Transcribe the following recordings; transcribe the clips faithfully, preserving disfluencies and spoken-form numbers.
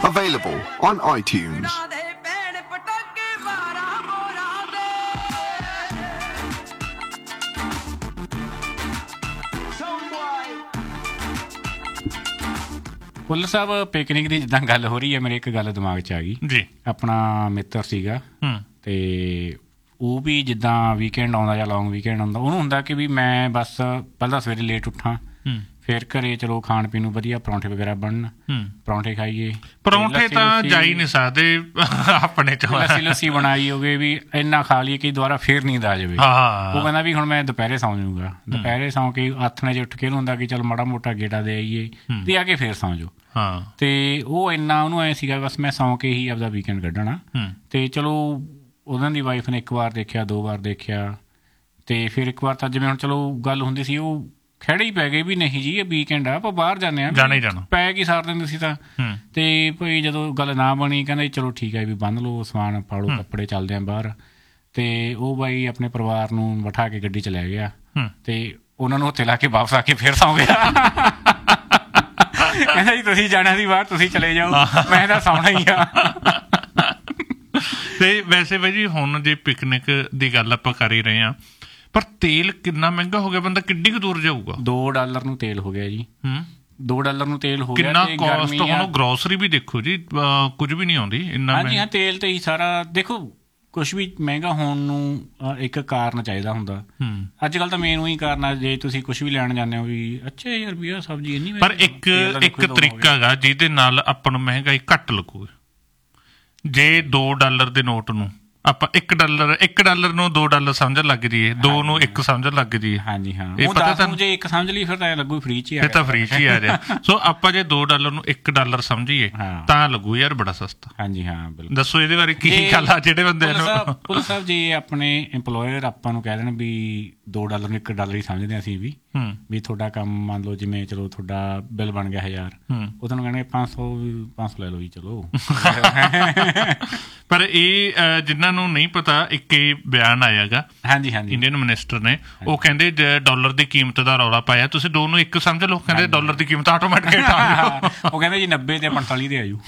Available on iTunes. Bhullar Sahib picnic ਦੀ ਜਿੱਦਾਂ ਗੱਲ ਹੋ ਰਹੀ ਹੈ, ਮੇਰੇ ਇੱਕ ਗੱਲ ਦਿਮਾਗ 'ਚ ਆ ਗਈ ਜੀ। ਆਪਣਾ ਮਿੱਤਰ ਸੀਗਾ ਤੇ ਉਹ ਵੀ ਜਿੱਦਾਂ ਵੀਕਐਂਡ ਆਉਂਦਾ ਜਾਂ ਲੌਂਗ ਵੀਕਐਂਡ ਆਉਂਦਾ, ਉਹਨੂੰ ਹੁੰਦਾ ਕਿ ਵੀ ਮੈਂ ਬਸ ਪਹਿਲਾਂ ਸਵੇਰੇ ਲੇਟ ਉੱਠਾਂ, ਫਿਰ ਘਰੇ ਚਲੋ ਖਾਣ ਪੀਣ ਨੂੰ ਵਧੀਆ ਪਰੌਂਠੇ ਵਗੈਰਾ ਬਣਨ, ਪਰੌਂਠੇ ਖਾਈਏ। ਪਰੌਂਠੇ ਤਾਂ ਜਾ ਹੀ ਨਹੀਂ ਸਕਦੇ ਆਪਣੇ ਚ, ਲੱਸੀ ਲੱਸੀ ਬਣਾਈ ਹੋਵੇ ਵੀ ਇੰਨਾ ਖਾ ਲਈਏ ਕਿ ਦੁਬਾਰਾ ਫੇਰ ਨੀਂਦ ਆ ਜਾਵੇ। ਉਹ ਕਹਿੰਦਾ ਵੀ ਹੁਣ ਮੈਂ ਦੁਪਹਿਰੇ ਸੌਂ ਜਾਊਗਾ, ਦੁਪਹਿਰੇ ਸੌਂ ਕੇ ਆਥਣੇ 'ਚ ਉੱਠ ਕੇ ਉਹਨੂੰ ਹੁੰਦਾ ਕਿ ਚੱਲ ਮਾੜਾ ਮੋਟਾ ਗੇੜਾ ਦੇ ਆਈਏ ਤੇ ਆ ਕੇ ਫੇਰ ਸੌਂ ਜਾਓ। ਤੇ ਉਹ ਇੰਨਾ ਉਹਨੂੰ ਐਂ ਸੀਗਾ ਬਸ ਮੈਂ ਸੌਂ ਕੇ ਹੀ ਆਪਦਾ ਵੀਕਐਂਡ ਕੱਢਣਾ। ਤੇ ਚਲੋ ਉਹਨਾਂ ਦੀ ਵਾਈਫ ਨੇ ਇੱਕ ਵਾਰ ਦੇਖਿਆ, ਦੋ ਵਾਰ ਦੇਖਿਆ, ਤੇ ਫਿਰ ਇੱਕ ਵਾਰ ਤਾਂ ਜਿਵੇਂ ਹੁਣ ਚਲੋ ਗੱਲ ਹੁੰਦੀ ਸੀ, ਉਹ ਖਹਿੜੇ ਹੀ ਪੈ ਗਏ ਵੀ ਨਹੀਂ ਜੀ ਇਹ ਵੀਕਐਂਡ ਆ, ਆਪਾਂ ਬਾਹਰ ਜਾਂਦੇ ਹਾਂ, ਜਾਣਾ ਹੀ ਜਾਣਾ, ਪੈ ਕੀ ਸਾਰ ਦਿੰਦੇ ਸੀ ਤਾਂ। ਤੇ ਭਾਈ ਜਦੋਂ ਗੱਲ ਨਾ ਬਣੀ ਕਹਿੰਦੇ ਚਲੋ ਠੀਕ ਹੈ ਵੀ ਬੰਨ੍ਹ ਲਓ ਸਮਾਨ, ਪਾੜੋ ਕੱਪੜੇ, ਚੱਲਦੇ ਆ ਬਾਹਰ। ਤੇ ਉਹ ਬਾਈ ਆਪਣੇ ਪਰਿਵਾਰ ਨੂੰ ਬਿਠਾ ਕੇ ਗੱਡੀ 'ਚ ਲੈ ਗਿਆ ਤੇ ਉਹਨਾਂ ਨੂੰ ਉੱਥੇ ਲਾ ਕੇ ਵਾਪਸ ਆ ਕੇ ਫਿਰ ਸੌਂ ਗਿਆ। ਕਹਿੰਦਾ ਜੀ ਤੁਸੀਂ ਜਾਣਾ ਸੀ ਬਾਹਰ, ਤੁਸੀਂ ਚਲੇ ਜਾਓ, ਮੈਂ ਤਾਂ ਸੌਣਾ ਹੀ ਆ। ਤੇ ਵੈਸੇ ਬਾਈ ਜੀ ਹੁਣ ਜੇ ਪਿਕਨਿਕ ਦੀ ਗੱਲ ਆਪਾਂ ਕਰ ਹੀ ਰਹੇ ਹਾਂ, ਪਰ ਤੇਲ ਕਿੰਨਾ ਮਹਿੰਗਾ ਹੋ ਗਿਆ, ਬੰਦਾ ਕਿੱਡੀ ਕੁ ਦੂਰ ਜਾਊਗਾ? ਦੋ ਡਾਲਰ ਨੂੰ ਤੇਲ ਹੋ ਗਿਆ ਜੀ। ਦੋ ਡਾਲਰ ਨੂੰ ਤੇਲ ਹੋ ਗਿਆ। ਕਿੰਨਾ ਕੋਸਟ? ਹੁਣ ਗਰੋਸਰੀ ਵੀ ਦੇਖੋ ਜੀ, ਕੁਝ ਵੀ ਨਹੀਂ ਆਉਂਦੀ ਇੰਨਾ। ਹਾਂਜੀ ਹਾਂ, ਤੇਲ ਤੇ ਹੀ ਸਾਰਾ ਦੇਖੋ। ਕੁਛ ਵੀ ਮਹਿੰਗਾ ਹੋਣ ਨੂੰ ਇੱਕ ਕਾਰਨ ਚਾਹੀਦਾ ਹੁੰਦਾ। ਅੱਜ ਕੱਲ੍ਹ ਤਾਂ ਮੇਨ ਉਹੀ ਕਾਰਨ ਆ, ਜੇ ਤੁਸੀਂ ਕੁਛ ਵੀ ਲੈਣ ਜਾਂਦੇ ਹੋ ਵੀ ਅੱਛਾ ਯਾਰ ਵੀ ਆਹ ਸਬਜ਼ੀ ਇੰਨੀ। ਪਰ ਇੱਕ ਇੱਕ ਤਰੀਕਾ ਹੈਗਾ ਜਿਹਦੇ ਨਾਲ ਆਪਾਂ ਨੂੰ ਮਹਿੰਗਾਈ ਘੱਟ ਲੱਗੂਗੀ। ਜੇ ਦੋ ਡਾਲਰ ਦੇ ਨੋਟ ਨੂੰ ਆਪਾਂ ਇੱਕ ਡਾਲਰ ਇੱਕ ਡਾਲਰ ਨੂੰ ਦੋ ਡਾਲਰ ਸਮਝਣ ਲੱਗ ਜੀਏ, ਦੋ ਨੂੰ ਇੱਕ ਸਮਝਣ ਲੱਗ ਜੀਏ। ਹਾਂਜੀ ਹਾਂ, ਇਹ ਪਤਾ ਤੁਹਾਨੂੰ ਜੇ ਇੱਕ ਸਮਝ ਲਈ ਫਿਰ ਤਾਂ ਲੱਗੂ ਫ੍ਰੀ ਚ ਹੀ ਆ, ਫਿਰ ਤਾਂ ਫ੍ਰੀ ਚ ਹੀ ਆ ਜਾ। ਸੋ ਆਪਾਂ ਜੇ ਦੋ ਡਾਲਰ ਨੂੰ ਇੱਕ ਡਾਲਰ ਸਮਝੀਏ ਤਾਂ ਲੱਗੂ ਯਾਰ ਬੜਾ ਸਸਤਾ। ਹਾਂਜੀ ਹਾਂ ਬਿਲਕੁਲ। ਦੱਸੋ ਇਹਦੇ ਬਾਰੇ ਕੀ ਗੱਲ ਆ ਜਿਹੜੇ ਬੰਦੇ ਨੂੰ। ਪੁਲਿਸ ਸਾਹਿਬ ਜੇ ਆਪਣੇ ਇੰਪਲੋਇਰ ਆਪਾਂ ਨੂੰ ਕਹਿ ਦੇਣ ਵੀ ਦੋ ਡਾਲਰ ਨੂੰ ਇੱਕ ਡਾਲਰ ਹੀ ਸਮਝਦੇ ਅਸੀਂ ਵੀ ਵੀ ਤੁਹਾਡਾ ਕੰਮ ਮੰਨ ਲਓ ਜਿਵੇਂ ਚਲੋ ਤੁਹਾਡਾ ਬਿੱਲ ਬਣ ਗਿਆ ਹਜ਼ਾਰ, ਉਹ ਤੁਹਾਨੂੰ ਕਹਿਣਗੇ ਪੰਜ ਸੌ ਪੰਜ ਸੌ ਲੈ ਲਓ ਜੀ ਚਲੋ। ਪਰ ਇਹ ਜਿਨ੍ਹਾਂ ਨੂੰ ਨਹੀਂ ਪਤਾ, ਇੱਕ ਇਹ ਬਿਆਨ ਆਇਆ ਗਾ ਹਾਂਜੀ ਹਾਂਜੀ ਇੰਡੀਅਨ ਮਿਨਿਸਟਰ ਨੇ, ਉਹ ਕਹਿੰਦੇ ਡਾਲਰ ਦੀ ਕੀਮਤ ਦਾ ਰੌਲਾ ਪਾਇਆ, ਤੁਸੀਂ ਦੋ ਨੂੰ ਇੱਕ ਸਮਝ ਲਓ। ਕਹਿੰਦੇ ਡਾਲਰ ਦੀ ਕੀਮਤ ਆਟੋਮੈਟਿਕ ਉਹ ਕਹਿੰਦੇ ਜੀ ਨੱਬੇ ਤੇ ਪੰਤਾਲੀ ਦੇ ਆਜੂ।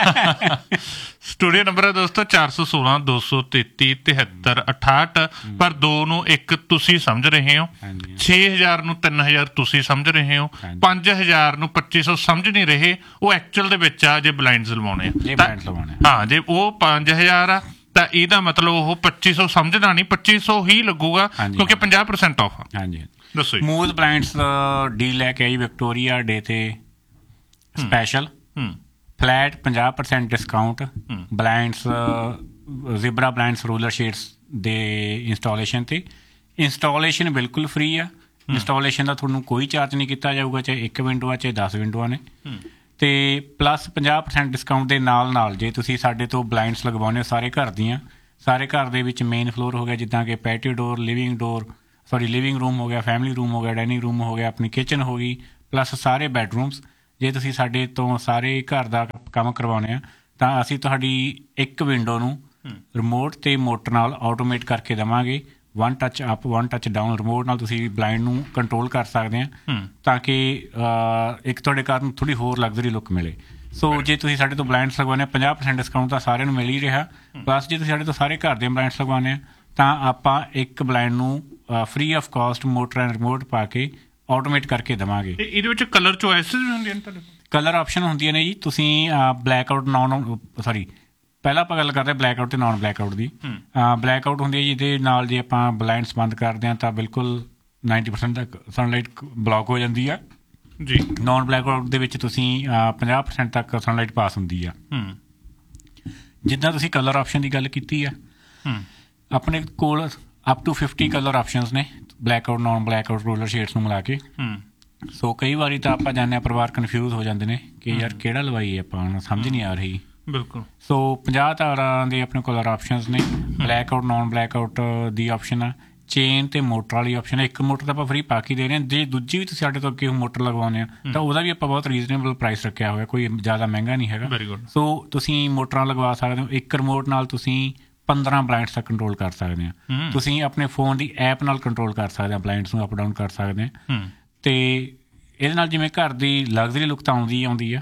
ਸਟੂਡੀਓ ਨੰਬਰ ਹੈ ਦੋਸਤੋ ਚਾਰ ਸੌ ਸੋਲਾਂ ਦੋ ਸੌ ਤੇਤੀ ਤਿਹੱਤਰ ਅਠਾਹਠ। ਪਰ ਦੋ ਨੂੰ ਇੱਕ ਤੁਸੀਂ ਸਮਝ ਰਹੇ ਹੋ, ਛੇ ਹਜ਼ਾਰ ਨੂੰ ਤਿੰਨ ਹਜ਼ਾਰ ਤੁਸੀਂ ਸਮਝ ਰਹੇ ਹੋ, ਪੰਜ ਹਜ਼ਾਰ ਨੂੰ ਪੱਚੀ ਸੌ ਸਮਝ ਨਹੀਂ ਰਹੇ। ਉਹ ਐਕਚੁਅਲ ਦੇ ਵਿੱਚ ਆ ਜੇ ਬਲਾਈਂਡਸ ਲਵਾਉਣੇ ਆ। ਹਾਂ, ਜੇ ਉਹ ਪੰਜ ਹਜ਼ਾਰ ਆ ਤਾਂ ਇਹਦਾ ਮਤਲਬ ਉਹ ਪੱਚੀ ਸੌ ਸਮਝਣਾ ਨਹੀਂ, ਪੱਚੀ ਸੌ ਹੀ ਲੱਗੂਗਾ ਕਿਉਂਕਿ ਪੰਜਾਹ ਪ੍ਰਸੈਂਟ ਆਫ ਆ। ਹਾਂਜੀ ਦੱਸੋ। ਮੂਜ਼ ਬਲਾਈਂਡਸ ਡੀਲ ਲੈ ਕੇ ਆਈ ਵਿਕਟੋਰੀਆ ਡੇ ਤੇ ਸਪੈਸ਼ਲ ਫਲੈਟ ਪੰਜਾਹ percent discount blinds ਜ਼ਿਬਰਾ blinds rural shades ਦੇ ਇੰਸਟਾਲੇਸ਼ਨ ਤੇ। ਇੰਸਟਾਲੇਸ਼ਨ ਬਿਲਕੁਲ ਫ੍ਰੀ ਆ। ਇੰਸਟਾਲੇਸ਼ਨ ਦਾ ਤੁਹਾਨੂੰ ਕੋਈ ਚਾਰਜ ਨਹੀਂ ਕੀਤਾ ਜਾਊਗਾ, ਚਾਹੇ ਇੱਕ ਵਿੰਡੋ ਆ ਚਾਹੇ ਦਸ ਵਿੰਡੋਆਂ ਨੇ। ਤੇ ਪਲੱਸ ਪੰਜਾਹ ਪ੍ਰਸੈਂਟ ਡਿਸਕਾਊਂਟ ਦੇ ਨਾਲ ਨਾਲ ਜੇ ਤੁਸੀਂ ਸਾਡੇ ਤੋਂ ਬਲਾਈਂਡਸ ਲਗਵਾਉਂਦੇ ਹੋ ਸਾਰੇ ਘਰ ਦੀਆਂ, ਸਾਰੇ ਘਰ ਦੇ ਵਿੱਚ ਮੇਨ ਫਲੋਰ ਹੋ ਗਿਆ ਜਿੱਦਾਂ ਕਿ ਪੈਟੀਓ ਡੋਰ, ਲਿਵਿੰਗ ਡੋਰ ਸੌਰੀ ਲਿਵਿੰਗ ਰੂਮ ਹੋ ਗਿਆ, ਫੈਮਿਲੀ ਰੂਮ ਹੋ ਗਿਆ, ਡਾਈਨਿੰਗ ਰੂਮ ਹੋ ਗਿਆ, ਆਪਣੀ ਕਿਚਨ ਹੋ ਗਈ, ਪਲੱਸ ਸਾਰੇ ਬੈਡਰੂਮਸ। ਜੇ ਤੁਸੀਂ ਸਾਡੇ ਤੋਂ ਸਾਰੇ ਘਰ ਦਾ ਕੰਮ ਕਰਵਾਉਂਦੇ ਆ ਤਾਂ ਅਸੀਂ ਤੁਹਾਡੀ ਇੱਕ ਵਿੰਡੋ ਨੂੰ ਰਿਮੋਟ ਤੇ ਮੋਟਰ ਨਾਲ ਆਟੋਮੇਟ ਕਰਕੇ ਦੇਵਾਂਗੇ। One touch up one touch down remote ਨਾਲ ਤੁਸੀਂ ਬਲਾਈਂਡ ਨੂੰ ਕੰਟਰੋਲ ਕਰ ਸਕਦੇ ਆ ਤਾਂ ਕਿ ਇੱਕ ਤੁਹਾਡੇ ਘਰ ਨੂੰ ਥੋੜ੍ਹੀ ਹੋਰ ਲਗਜ਼ਰੀ ਲੁੱਕ ਮਿਲੇ। ਸੋ ਜੇ ਤੁਸੀਂ ਸਾਡੇ ਤੋਂ ਬਲਾਈਂਡਸ ਲਗਵਾਉਂਦੇ ਆ ਪੰਜਾਹ ਪ੍ਰਸੈਂਟ ਡਿਸਕਾਊਂਟ ਤਾਂ ਸਾਰਿਆਂ ਨੂੰ ਮਿਲ ਹੀ ਰਿਹਾ। ਪਲੱਸ ਜੇ ਤੁਸੀਂ ਸਾਡੇ ਤੋਂ ਸਾਰੇ ਘਰ ਦੇ ਬਲਾਈਂਡਸ ਲਗਵਾਉਂਦੇ ਆ ਤਾਂ ਆਪਾਂ ਇੱਕ ਬਲਾਈਂਡ ਨੂੰ free of cost motor and remote ਪਾ ਕੇ ਆਟੋਮੇਟ ਕਰਕੇ ਦੇਵਾਂਗੇ। ਇਹਦੇ ਵਿੱਚ ਕਲਰ ਚੋਇਸਿਸ ਵੀ ਹੁੰਦੀਆਂ ਨੇ ਤੁਹਾਡੇ ਕੋਲ? ਕਲਰ ਆਪਸ਼ਨ ਹੁੰਦੀਆਂ ਨੇ ਜੀ। ਤੁਸੀਂ ਬਲੈਕ ਆਊਟ ਨੌਨ ਸੌਰੀ ਪਹਿਲਾਂ ਆਪਾਂ ਗੱਲ ਕਰਦੇ ਬਲੈਕ ਆਊਟ ਤੇ non black out the. Black out ਹੁੰਦੀ ਹੈ ਜਿਹਦੇ ਨਾਲ ਜੇ ਆਪਾਂ ਬਲਾਈਂਡਸ ਬੰਦ ਕਰਦੇ ਹਾਂ ਤਾਂ ਬਿਲਕੁਲ ਨਾਈਨਟੀ ਪਰਸੈਂਟ ਤੱਕ ਸਨਲਾਈਟ ਬਲੋਕ ਹੋ ਜਾਂਦੀ ਆ ਜੀ। ਨੋਨ ਬਲੈਕ ਆਊਟ ਦੇ ਵਿੱਚ ਤੁਸੀਂ ਪੰਜਾਹ ਪ੍ਰਸੈਂਟ ਤੱਕ ਸਨਲਾਈਟ ਪਾਸ ਹੁੰਦੀ ਆ। ਜਿੱਦਾਂ ਤੁਸੀਂ ਕਲਰ ਆਪਸ਼ਨ ਦੀ ਗੱਲ ਕੀਤੀ ਆ, ਆਪਣੇ ਕੋਲ up two fifty colour options ਨੇ black out non black out rural shades ਨੂੰ ਮਿਲਾ ਕੇ। ਸੋ ਕਈ ਵਾਰੀ ਤਾਂ ਆਪਾਂ ਜਾਂਦੇ ਹਾਂ ਪਰਿਵਾਰ ਕਨਫਿਊਜ਼ ਹੋ ਜਾਂਦੇ ਨੇ ਕਿ ਯਾਰ ਕਿਹੜਾ ਲਵਾਈਏ, ਆਪਾਂ ਨੂੰ ਸਮਝ ਨਹੀਂ ਆ ਰਹੀ। ਬਿਲਕੁਲ। ਸੋ ਪੰਜਾਹ ਤਰ੍ਹਾਂ ਦੇ ਆਪਣੇ ਕੋਲ ਆਪਸ਼ਨਸ ਨੇ। Black out non black out the option ਆ, ਚੇਨ ਤੇ ਮੋਟਰ ਵਾਲੀ ਆਪਸ਼ਨ ਹੈ। ਇੱਕ ਮੋਟਰ ਤਾਂ ਆਪਾਂ ਫਰੀ ਪਾ ਕੇ ਦੇ ਰਹੇ ਹਾਂ। ਜੇ ਦੂਜੀ ਵੀ ਤੁਸੀਂ ਸਾਡੇ ਤੋਂ ਅੱਗੇ ਮੋਟਰ ਲਗਵਾਉਂਦੇ ਆ ਤਾਂ ਉਹਦਾ ਵੀ ਆਪਾਂ ਬਹੁਤ ਰੀਜ਼ਨੇਬਲ ਪ੍ਰਾਈਸ ਰੱਖਿਆ ਹੋਇਆ, ਕੋਈ ਜ਼ਿਆਦਾ ਮਹਿੰਗਾ ਨਹੀਂ ਹੈਗਾ। ਸੋ ਤੁਸੀਂ ਮੋਟਰਾਂ ਲਗਵਾ ਸਕਦੇ ਹੋ। ਇੱਕ ਰਿਮੋਟ ਨਾਲ ਤੁਸੀਂ ਪੰਦਰਾਂ ਬਲਾਈਂਡਸ ਤੱਕ ਕੰਟਰੋਲ ਕਰ ਸਕਦੇ ਆ। ਤੁਸੀਂ ਆਪਣੇ ਫੋਨ ਦੀ ਐਪ ਨਾਲ ਕੰਟਰੋਲ ਕਰ ਸਕਦੇ ਆ, ਬਲਾਈਂਡਸ ਨੂੰ ਅਪ ਡਾਊਨ ਕਰ ਸਕਦੇ ਆ। ਤੇ ਇਹਦੇ ਨਾਲ ਜਿਵੇਂ ਘਰ ਦੀ ਲਗਜ਼ਰੀ ਲੁੱਕ ਤਾਂ ਆਉਂਦੀ ਆਉਂਦੀ ਆ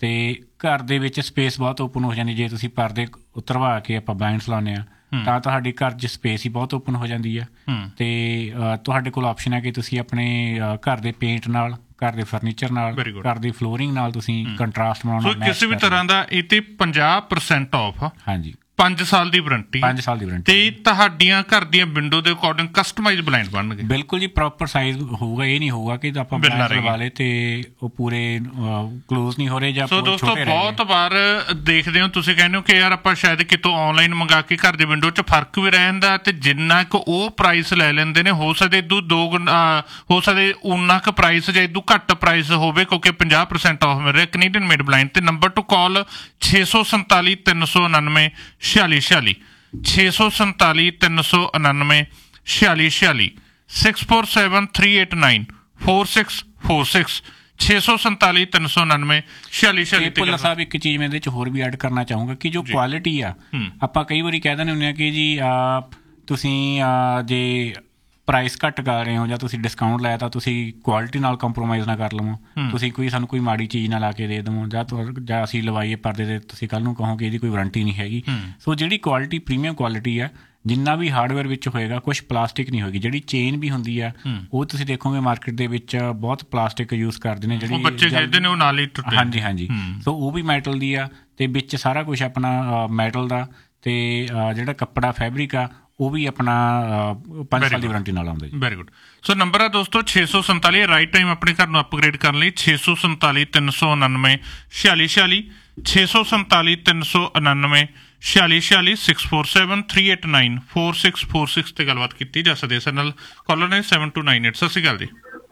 ਤੇ ਘਰ ਦੇ ਵਿੱਚ ਸਪੇਸ ਬਹੁਤ ਓਪਨ ਹੋ ਜਾਂਦੀ। ਜੇ ਤੁਸੀਂ ਪਰਦੇ ਉਤਰਵਾ ਕੇ ਆਪਾਂ ਬਲਾਈਂਡਸ ਲਾਉਂਦੇ ਹਾਂ ਤਾਂ ਤੁਹਾਡੇ ਘਰ 'ਚ ਸਪੇਸ ਹੀ ਬਹੁਤ ਓਪਨ ਹੋ ਜਾਂਦੀ ਆ। ਤੇ ਤੁਹਾਡੇ ਕੋਲ ਆਪਸ਼ਨ ਹੈ ਕਿ ਤੁਸੀਂ ਆਪਣੇ ਘਰ ਦੇ ਪੇਂਟ ਨਾਲ, ਘਰ ਦੇ ਫਰਨੀਚਰ ਨਾਲ, ਘਰ ਦੀ ਫਲੋਰਿੰਗ ਨਾਲ ਤੁਸੀਂ ਕੰਟਰਾਸਟ ਬਣਾਉਣਾ। ਕਿਸੇ ਵੀ ਤਰ੍ਹਾਂ ਦਾ ਇਹ ਤੇ ਪੰਜਾਹ ਪਰਸੈਂਟ ਆਫ। ਹਾਂਜੀ, ਪੰਜ ਸਾਲ ਦੀ ਵਾਰੰਟੀ। ਪੰਜ ਸਾਲ ਦੀ ਵਾਰੰਟੀ ਤੇ ਤੁਹਾਡੀਆਂ ਘਰ ਦੀਆਂ ਵਿੰਡੋ ਦੇ ਅਕੋਰਡਿੰਗ ਕਸਟਮਾਈਜ਼ ਬਲਾਈਂਡ ਬਣਨਗੇ। ਬਿਲਕੁਲ ਜੀ, ਪ੍ਰੋਪਰ ਸਾਈਜ਼ ਹੋਊਗਾ। ਇਹ ਨਹੀਂ ਹੋਊਗਾ ਕਿ ਆਪਾਂ ਬਲਾਈਂਡ ਲਗਾ ਲਏ ਤੇ ਉਹ ਪੂਰੇ ਕਲੋਜ਼ ਨਹੀਂ ਹੋ ਰਹੇ ਜਾਂ ਛੋਟੇ ਰਹਿ ਗਏ। ਸੋ ਦੋਸਤੋ, ਬਹੁਤ ਵਾਰ ਦੇਖਦੇ ਹੋ ਤੁਸੀਂ ਕਹਿੰਦੇ ਹੋ ਕਿ ਯਾਰ ਆਪਾਂ ਸ਼ਾਇਦ ਕਿਤੋਂ ਆਨਲਾਈਨ ਮੰਗਾ ਕੇ ਘਰ ਦੇ ਵਿੰਡੋ 'ਚ ਫਰਕ ਵੀ ਰਹਿ ਜਾਂਦਾ ਤੇ ਜਿੰਨਾ ਕੁ ਉਹ ਪ੍ਰਾਈਸ ਲੈ ਲੈਂਦੇ ਨੇ ਹੋ ਸਕਦੇ ਇਦੋਂ ਦੋ ਗੁਣਾ ਹੋ ਸਕਦੇ ਉਨਾ ਕੁ ਪ੍ਰਾਈਸ ਜਾਂ ਇਦੋਂ ਘੱਟ ਪ੍ਰਾਈਸ ਹੋਵੇ ਕਿਉਂਕਿ ਪੰਜਾਹ ਪਰਸੈਂਟ ਆਫ ਮਿਲ ਰਿਹਾ ਕੈਨੇਡੀਅਨ ਮੇਡ ਬਲਾਈਂਡ। ਤੇ ਨੰਬਰ ਟੂ ਕਾਲ ਛੇ ਸੌ ਸੰਤਾਲੀ ਤਿੰਨ ਸੌ ਉਣਾਨਵੇਂ ਛਿਆਲੀ ਛਿਆਲੀ ਛੇ ਸੌ ਸੰਤਾਲੀ ਤਿੰਨ ਸੌ ਉਣਾਨਵੇਂ ਛਿਆਲੀ ਛਿਆਲੀ six four seven three eight nine four six four six ਛੇ ਸੌ ਸੰਤਾਲੀ ਤਿੰਨ ਸੌ ਉਣਾਨਵੇਂ ਛਿਆਲੀ ਛਿਆਲੀ। ਭੁੱਲਰ ਸਾਹਿਬ, ਇੱਕ ਚੀਜ਼ ਮੈਂ ਇਹਦੇ 'ਚ ਹੋਰ ਵੀ ਐਡ ਕਰਨਾ ਚਾਹੂੰਗਾ ਕਿ ਜੋ ਕੁਆਲਿਟੀ ਆ, ਆਪਾਂ ਕਈ ਵਾਰੀ ਕਹਿ ਦਿੰਦੇ ਹੁੰਦੇ ਹਾਂ ਕਿ ਜੀ ਤੁਸੀਂ ਜੇ ਪ੍ਰਾਈਸ ਘੱਟ ਕਰ ਰਹੇ ਹੋ ਜਾਂ ਤੁਸੀਂ ਡਿਸਕਾਊਂਟ ਲਾਇਆ ਤਾਂ ਤੁਸੀਂ ਕੁਆਲਿਟੀ ਨਾਲ ਕੰਪਰੋਮਾਈਜ਼ ਨਾ ਕਰ ਲਵੋ। ਤੁਸੀਂ ਕੋਈ ਸਾਨੂੰ ਕੋਈ ਮਾੜੀ ਚੀਜ਼ ਨਾ ਲਾ ਕੇ ਦੇ ਦੇਵੋ ਜਾਂ ਜਾਂ ਅਸੀਂ ਲਵਾਈਏ ਪਰਦੇ ਤੇ ਤੁਸੀਂ ਕੱਲ੍ਹ ਨੂੰ ਕਹੋ ਕਿ ਇਹਦੀ ਕੋਈ ਵਾਰੰਟੀ ਨਹੀਂ ਹੈਗੀ। ਸੋ ਜਿਹੜੀ ਕੁਆਲਿਟੀ ਪ੍ਰੀਮੀਅਮ ਕੁਆਲਿਟੀ ਆ, ਜਿੰਨਾ ਵੀ ਹਾਰਡਵੇਅਰ ਵਿੱਚ ਹੋਏਗਾ ਕੁਛ ਪਲਾਸਟਿਕ ਨਹੀਂ ਹੋਏਗੀ। ਜਿਹੜੀ ਚੇਨ ਵੀ ਹੁੰਦੀ ਆ ਉਹ ਤੁਸੀਂ ਦੇਖੋਗੇ ਮਾਰਕੀਟ ਦੇ ਵਿੱਚ ਬਹੁਤ ਪਲਾਸਟਿਕ ਯੂਜ਼ ਕਰਦੇ ਨੇ, ਜਿਹੜੀ ਬੱਚੇ ਖੇਡਦੇ ਨੇ ਉਹ ਨਾਲ ਹੀ ਟੁੱਟੇ। ਹਾਂਜੀ ਹਾਂਜੀ, ਸੋ ਉਹ ਵੀ ਮੈਟਲ ਦੀ ਆ ਤੇ ਵਿੱਚ ਸਾਰਾ ਕੁਛ ਆਪਣਾ ਮੈਟਲ ਦਾ ਤੇ ਜਿਹੜਾ ਕੱਪੜਾ ਫੈਬਰਿਕ ਆ ਉਹ ਵੀ ਆਪਣਾ ਪੰਜ ਸਾਲ ਦੀ ਵਾਰੰਟੀ ਨਾਲ ਆਉਂਦਾ ਜੀ। Very good. ਸੋ ਨੰਬਰ ਆ ਦੋਸਤੋ ਛੇ ਸੌ ਸੰਤਾਲੀ। ਰਾਈਟ ਟਾਈਮ ਆਪਣੇ ਘਰ ਨੂੰ ਅਪਗ੍ਰੇਡ ਕਰਨ ਲਈ ਛੇ ਸੌ ਸੰਤਾਲੀ ਤਿੰਨ ਸੌ ਉਣਾਨਵੇਂ ਛਿਆਲੀ ਛਿਆਲੀ ਛੇ ਸੌ ਸੰਤਾਲੀ ਤਿੰਨ ਸੌ ਉਣਾਨਵੇਂ ਛਿਆਲੀ ਛਿਆਲੀ six four seven three eight nine four six four six ਤੇ ਗੱਲਬਾਤ ਕੀਤੀ ਜਾ ਸਕਦੀ ਹੈ। ਸਾਡੇ ਨਾਲ ਕਾਲਰ ਨੇ ਸੈਵਨ ਟੂ ਨਾਈਨ ਏਟ। ਸਤਿ ਸ਼੍ਰੀ ਅਕਾਲ ਜੀ।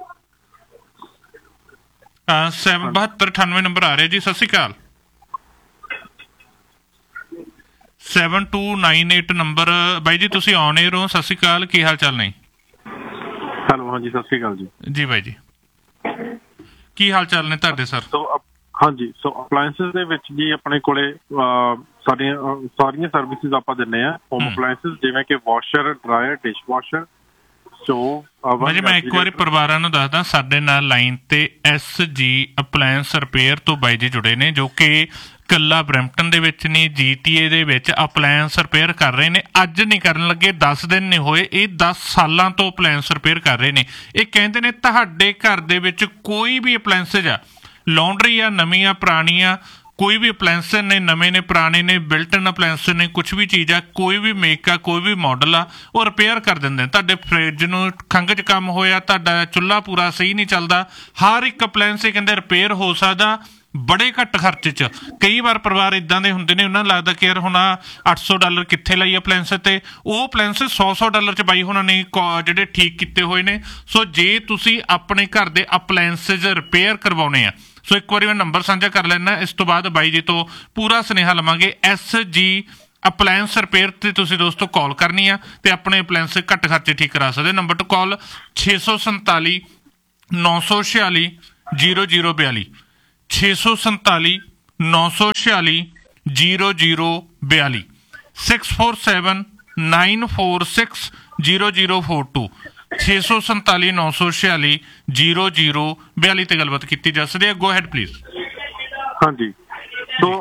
ਸੈਵਨ ਬਹੱਤਰ ਅਠਾਨਵੇਂ ਨੰਬਰ ਆ ਰਿਹਾ ਜੀ। ਸਤਿ ਸ਼੍ਰੀ ਅਕਾਲ। Seven to nine eight number ਬਾਈ ਜੀ, ਤੁਸੀਂ ਆਨ ਏਅਰ ਹੋ। ਸਤਿ ਸ਼੍ਰੀ ਅਕਾਲ, ਕੀ ਹਾਲ ਚਾਲ ਨੇ? ਹੈਲੋ, ਹਾਂਜੀ ਸਤਿ ਸ਼੍ਰੀ ਅਕਾਲ ਜੀ। ਜੀ ਬਾਈ ਜੀ, ਕੀ ਹਾਲ ਚਾਲ ਨੇ ਤੁਹਾਡੇ ਸਰ? ਹਾਂਜੀ, ਸੋ ਅਪਲਾਇੰਸਿਸ ਦੇ ਵਿੱਚ ਜੀ ਆਪਣੇ ਕੋਲੇ ਸਾਡੀਆਂ ਸਾਰੀਆਂ ਸਰਵਿਸਿਜ਼ ਆਪਾਂ ਦਿੰਦੇ ਹਾਂ ਹੋਮ ਅਪਲਾਇੰਸਿਸ, ਜਿਵੇਂ ਕਿ ਵਾਸ਼ਰ, ਡਰਾਇਰ, ਡਿਸ਼ ਵਾਸ਼ਰ। ਸੋ ਜੀ ਮੈਂ ਇੱਕ ਵਾਰੀ ਪਰਿਵਾਰਾਂ ਨੂੰ ਦੱਸਦਾ, ਸਾਡੇ ਨਾਲ ਲਾਈਨ ਤੇ ਐਸ ਜੀ ਅਪਲਾਇੰਸ ਰਿਪੇਅਰ ਤੋਂ ਬਾਈ ਜੀ ਜੁੜੇ ਨੇ, ਜੋ ਕਿ ਕੱਲਾ ਬਰੈਂਪਟਨ ਦੇ ਵਿੱਚ ਨਹੀਂ, ਜੀ ਟੀ ਏ ਦੇ ਵਿੱਚ ਅਪਲਾਇੰਸ ਰਿਪੇਅਰ ਕਰ ਰਹੇ ਨੇ। ਅੱਜ ਨਹੀਂ ਕਰਨ ਲੱਗੇ, ਦਸ ਦਿਨ ਨਹੀਂ ਹੋਏ, ਇਹ ਦਸ ਸਾਲਾਂ ਤੋਂ ਅਪਲਾਇੰਸ ਰਿਪੇਅਰ ਕਰ ਰਹੇ ਨੇ। ਇਹ ਕਹਿੰਦੇ ਨੇ ਤੁਹਾਡੇ ਘਰ ਦੇ ਵਿੱਚ ਕੋਈ ਵੀ ਅਪਲਾਇੰਸਜ ਆ, ਲਾਉਂਡਰੀ ਆ, ਨਵੀਂ ਆ, ਪੁਰਾਣੀ ਆ, ਕੋਈ ਵੀ ਅਪਲਾਇੰਸ ਨੇ, ਨਵੇਂ ਨੇ, ਪੁਰਾਣੇ ਨੇ, ਬਿਲਟਨ ਅਪਲਾਇੰਸ ਨੇ, ਕੁਛ ਵੀ ਚੀਜ਼ ਆ, ਕੋਈ ਵੀ ਮੇਕ ਆ, ਕੋਈ ਵੀ ਮਾਡਲ ਆ, ਉਹ ਰਿਪੇਅਰ ਕਰ ਦਿੰਦੇ ਨੇ। ਤੁਹਾਡੇ ਫਰਿੱਜ ਨੂੰ ਖੰਘ 'ਚ ਕੰਮ ਹੋਇਆ, ਤੁਹਾਡਾ ਚੁੱਲ੍ਹਾ ਪੂਰਾ ਸਹੀ ਨਹੀਂ ਚੱਲਦਾ, ਹਰ ਇੱਕ ਅਪਲਾਇੰਸ ਇਹ ਕਹਿੰਦੇ ਰਿਪੇਅਰ ਹੋ ਸਕਦਾ ਬੜੇ ਘੱਟ ਖਰਚੇ 'ਚ। ਕਈ ਵਾਰ ਪਰਿਵਾਰ ਇੱਦਾਂ ਦੇ ਹੁੰਦੇ ਨੇ, ਉਹਨਾਂ ਨੂੰ ਲੱਗਦਾ ਕਿ ਯਾਰ ਹੁਣ ਅੱਠ ਸੌ ਡਾਲਰ ਕਿੱਥੇ ਲਾਈ ਅਪਲਾਇੰਸ, ਤੇ ਉਹ ਅਪਲਾਇੰਸ ਸੌ ਸੌ ਡਾਲਰ 'ਚ ਬਾਈ ਉਹਨਾਂ ਨੇ ਜਿਹੜੇ ਠੀਕ ਕੀਤੇ ਹੋਏ ਨੇ। ਸੋ ਜੇ ਤੁਸੀਂ ਆਪਣੇ ਘਰ ਦੇ ਅਪਲਾਇੰਸਿਸ ਰਿਪੇਅਰ ਕਰਵਾਉਣੇ ਆ, ਸੋ ਇੱਕ ਵਾਰੀ ਮੈਂ ਨੰਬਰ ਸਾਂਝਾ ਕਰ ਲੈਣਾ, ਇਸ ਤੋਂ ਬਾਅਦ ਬਾਈ ਜੀ ਤੋਂ ਪੂਰਾ ਸੁਨੇਹਾ ਲਵਾਂਗੇ। ਐਸ ਜੀ ਅਪਲਾਇੰਸ ਰਿਪੇਅਰ ਤੇ ਤੁਸੀਂ ਦੋਸਤੋ ਕਾਲ ਕਰਨੀ ਆ ਤੇ ਆਪਣੇ ਅਪਲਾਇੰਸ ਘੱਟ ਖਰਚੇ ਠੀਕ ਕਰਾ ਸਕਦੇ। ਨੰਬਰ ਟੂ ਕਾਲ ਛੇ ਸੌ ਸੰਤਾਲੀ ਨੌ ਸੌ ਛਿਆਲੀ ਜੀਰੋ ਜੀਰੋ ਬਿਆਲੀ ਛੇ ਸੌ ਸੰਤਾਲੀ ਨੌ ਸੌ ਛਿਆਲੀ ਜੀਰੋ ਜੀਰੋ ਬਿਆਲੀ six four seven nine four six zero zero four two ਛੇ ਸੌ ਸੰਤਾਲੀ ਨੌ ਸੌ ਛਿਆਲੀ ਜੀਰੋ ਜੀਰੋ ਬਿਆਲੀ ਤੇ ਗੱਲਬਾਤ ਕੀਤੀ ਜਾ ਸਕਦੀ ਹੈ। Go ahead please. ਹਾਂਜੀ, ਸੋ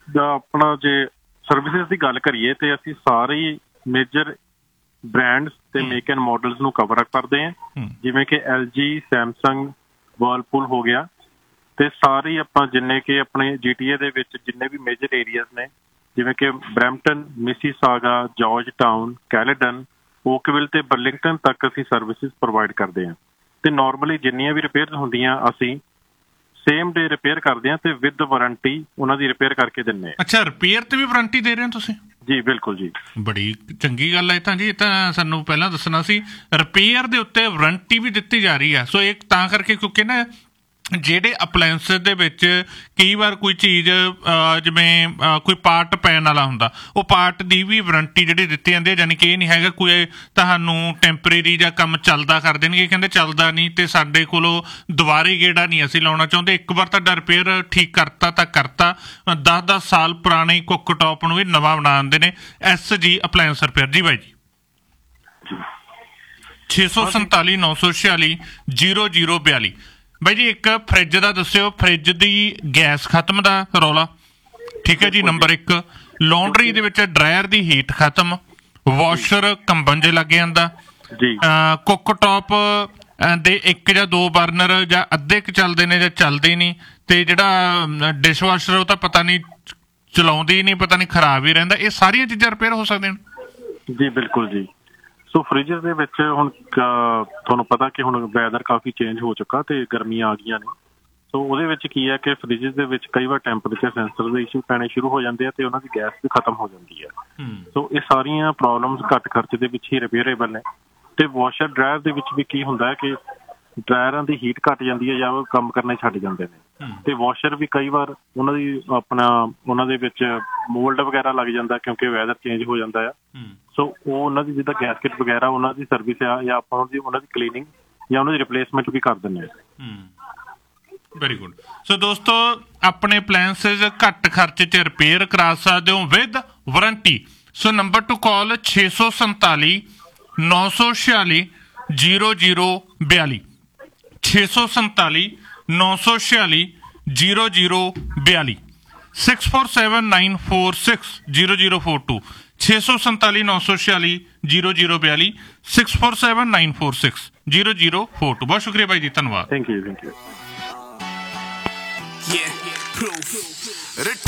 ਆਪਣਾ ਜੇ ਸਰਵਿਸਿਜ਼ ਦੀ ਗੱਲ ਕਰੀਏ ਤੇ ਅਸੀਂ ਸਾਰੇ ਮੇਜਰ ਬ੍ਰਾਂਡਸ ਤੇ ਮੇਕ ਐਂਡ ਮਾਡਲਸ ਨੂੰ ਕਵਰ ਅਪ ਕਰਦੇ ਹਾਂ, ਜਿਵੇਂ ਕਿ ਐਲ ਜੀ, ਸੈਮਸੰਗ, ਵਰਲਪੂਲ ਹੋ ਗਿਆ, ਤੇ ਸਾਰੇ ਆਪਾਂ ਜਿੰਨੇ ਕਿ ਆਪਣੇ ਜੀ ਟੀ ਏ ਦੇ ਵਿੱਚ ਜਿੰਨੇ ਵੀ ਮੇਜਰ ਏਰੀਆਜ਼ ਨੇ, ਜਿਵੇਂ ਕਿ Brampton, Mississauga, George town, ਕੈਲੇਡਨ, Oakville ਤੇ ਬਰਲਿੰਗਟਨ ਤੱਕ ਅਸੀਂ ਸਰਵਿਸਿਜ਼ ਪ੍ਰੋਵਾਈਡ ਕਰਦੇ ਹਾਂ। ਤੇ ਨੋਰਮਲੀ ਜਿੰਨੀਆਂ ਵੀ ਰਿਪੇਅਰਸ ਹੁੰਦੀਆਂ ਅਸੀਂ ਸੇਮ ਡੇ ਰਿਪੇਅਰ ਕਰਦੇ ਹਾਂ ਤੇ ਵਿਦ ਵਾਰੰਟੀ ਉਹਨਾਂ ਦੀ ਰਿਪੇਅਰ ਕਰਕੇ ਦਿੰਦੇ ਹਾਂ। ਅੱਛਾ, ਰਿਪੇਅਰ ਤੇ ਵੀ ਵਾਰੰਟੀ ਦੇ ਰਹੇ ਹੋ ਤੁਸੀਂ? ਜੀ ਬਿਲਕੁਲ ਜੀ। ਬੜੀ ਚੰਗੀ ਗੱਲ ਹੈ ਤਾਂ ਜੀ, ਇਹ ਤਾਂ ਸਾਨੂੰ ਪਹਿਲਾਂ ਦੱਸਣਾ ਸੀ। ਰਿਪੇਅਰ ਦੇ ਉੱਤੇ ਵਾਰੰਟੀ ਵੀ ਦਿੱਤੀ ਜਾ ਰਹੀ ਹੈ। ਸੋ ਇਹ ਤਾਂ ਕਰਕੇ ਕਿਉਂਕਿ ਨਾ ਜਿਹੜੇ ਅਪਲਾਇੰਸ ਦੇ ਵਿੱਚ ਕਈ ਵਾਰ ਕੋਈ ਚੀਜ਼ ਜਿਵੇਂ ਕੋਈ ਪਾਰਟ ਪੈਣ ਵਾਲਾ ਹੁੰਦਾ, ਉਹ ਪਾਰਟ ਦੀ ਵੀ ਵਾਰੰਟੀ ਜਿਹੜੀ ਦਿੱਤੀ ਜਾਂਦੀ ਹੈ। ਯਾਨੀ ਕਿ ਇਹ ਨਹੀਂ ਹੈਗਾ ਕੋਈ ਤੁਹਾਨੂੰ ਟੈਂਪਰੇਰੀ ਜਾਂ ਕੰਮ ਚੱਲਦਾ ਕਰ ਦੇਣਗੇ, ਕਹਿੰਦੇ ਚੱਲਦਾ ਨਹੀਂ ਤੇ ਸਾਡੇ ਕੋਲੋਂ ਦੁਬਾਰੇ ਗੇੜਾ ਨਹੀਂ ਅਸੀਂ ਲਾਉਣਾ ਚਾਹੁੰਦੇ, ਇੱਕ ਵਾਰ ਤੁਹਾਡਾ ਰਿਪੇਅਰ ਠੀਕ ਕਰਤਾ ਤਾਂ ਕਰਤਾ, ਦਸ ਦਸ ਸਾਲ ਪੁਰਾਣੇ ਕੁੱਕ ਟੌਪ ਨੂੰ ਵੀ ਨਵਾਂ ਬਣਾ ਦਿੰਦੇ ਨੇ। ਐਸ ਜੀ ਅਪਲਾਇੰਸ ਰਿਪੇਅਰ। ਜੀ ਬਾਈ ਜੀ, ਛੇ ਸੌ ਸੰਤਾਲੀ ਨੌ ਸੌ ਛਿਆਲੀ ਜੀਰੋ ਜੀਰੋ ਬਿਆਲੀ ਬਾਈ ਜੀ ਇੱਕ ਫਰਿੱਜ ਦਾ ਦੱਸਿਓ, ਫਰਿੱਜ ਦੀ ਗੈਸ ਖਤਮ ਦਾ ਰੌਲਾ, ਠੀਕ ਹੈ ਜੀ, ਨੰਬਰ ਇੱਕ। ਲਾਂਡਰੀ ਦੇ ਵਿੱਚ ਡਰਾਇਰ ਦੀ ਹੀਟ ਖਤਮ, ਵਾਸ਼ਰ ਕੰਬਣ ਜੇ ਲੱਗ ਜਾਂਦਾ ਜੀ, ਕੁੱਕ ਟੌਪ ਦੇ ਇੱਕ ਜਾਂ ਦੋ ਬਰਨਰ ਜਾਂ ਅੱਧੇ ਕੁ ਚੱਲਦੇ ਨੇ ਜਾਂ ਚੱਲਦੇ ਨਹੀਂ, ਤੇ ਜਿਹੜਾ ਡਿਸ਼ ਵਾਸ਼ਰ ਉਹ ਤਾਂ ਪਤਾ ਨਹੀਂ ਚਲਾਉਂਦੀ ਨਹੀਂ, ਪਤਾ ਨਹੀਂ ਖਰਾਬ ਹੀ ਰਹਿੰਦਾ। ਇਹ ਸਾਰੀਆਂ ਚੀਜ਼ਾਂ ਰਿਪੇਅਰ ਹੋ ਸਕਦੀਆਂ ਨੇ ਜੀ ਬਿਲਕੁਲ ਜੀ। ਸੋ ਫਰਿੱਜ ਦੇ ਵਿੱਚ ਹੁਣ ਤੁਹਾਨੂੰ ਪਤਾ ਕਿ ਹੁਣ ਵੈਦਰ ਕਾਫੀ ਚੇਂਜ ਹੋ ਚੁੱਕਾ ਤੇ ਗਰਮੀਆਂ ਆ ਗਈਆਂ ਨੇ। ਸੋ ਉਹਦੇ ਵਿੱਚ ਕੀ ਹੈ ਕਿ ਫਰਿੱਜ ਦੇ ਵਿੱਚ ਕਈ ਵਾਰ ਟੈਂਪਰੇਚਰ ਸੈਂਸਰ ਦੇ ਇਸ਼ੂ ਪੈਣੇ ਸ਼ੁਰੂ ਹੋ ਜਾਂਦੇ ਆ ਤੇ ਉਹਨਾਂ ਦੀ ਗੈਸ ਵੀ ਖਤਮ ਹੋ ਜਾਂਦੀ ਹੈ। ਸੋ ਇਹ ਸਾਰੀਆਂ ਪ੍ਰੋਬਲਮਸ ਘੱਟ ਖਰਚੇ ਦੇ ਵਿੱਚ ਹੀ ਰਿਪੇਅਰੇਬਲ ਨੇ। ਤੇ ਵਾਸ਼ਰ ਡਰਾਇਰ ਦੇ ਵਿੱਚ ਵੀ ਕੀ ਹੁੰਦਾ ਹੈ ਕਿ ਡਰਾਇਰਾਂ ਦੀ ਹੀਟ ਘੱਟ ਜਾਂਦੀ ਹੈ ਜਾਂ ਉਹ ਕੰਮ ਕਰਨੇ ਛੱਡ ਜਾਂਦੇ ਨੇ, ਤੇ ਵਾਸ਼ਰ ਵੀ ਕਈ ਵਾਰ ਉਹਨਾਂ ਦੀ ਆਪਣਾ ਉਹਨਾਂ ਦੇ ਵਿੱਚ ਮੋਲਡ ਵਗੈਰਾ ਲੱਗ ਜਾਂਦਾ ਕਿਉਂਕਿ ਵੈਦਰ ਚੇਂਜ ਹੋ ਜਾਂਦਾ ਆ। ਸੋ ਉਹ ਉਹਨਾਂ ਦੀ ਜਿੱਦਾਂ ਗੈਸਕਟ ਵਗੈਰਾ ਉਹਨਾਂ ਦੀ ਸਰਵਿਸ ਆ ਜਾਂ ਆਪਾਂ ਉਹਨਾਂ ਦੀ ਉਹਨਾਂ ਦੀ ਕਲੀਨਿੰਗ ਜਾਂ ਉਹਨਾਂ ਦੀ ਰਿਪਲੇਸਮੈਂਟ ਵੀ ਕਰ ਦਿੰਦੇ ਹਾਂ। Very good. ਸੋ ਦੋਸਤੋ, ਆਪਣੇ ਅਪਲਾਇੰਸਿਸ ਘੱਟ ਖਰਚੇ 'ਚ ਰਿਪੇਅਰ ਕਰਾ ਸਕਦੇ ਹੋ with warranty. So number two ਕਾਲ ਛੇ ਸੌ ਸੰਤਾਲੀ ਨੌ ਸੌ ਛਿਆਲੀ ਜੀਰੋ ਜੀਰੋ ਬਿਆਲੀ, ਛੇ ਸੌ ਸੰਤਾਲੀ ਨੌ ਸੌ ਛਿਆਲੀ ਜੀਰੋ ਜੀਰੋ ਬਿਆਲੀ, six four seven nine four six zero zero four two, ਛੇ ਸੌ ਸੰਤਾਲੀ ਨੌ ਸੌ ਛਿਆਲੀ ਜੀਰੋ ਜੀਰੋ ਬਿਆਲੀ, six four seven nine four six zero zero four two. ਬਹੁਤ ਸ਼ੁਕਰੀਆ ਬਾਈ ਜੀ, ਧੰਨਵਾਦ। Thank you thank you.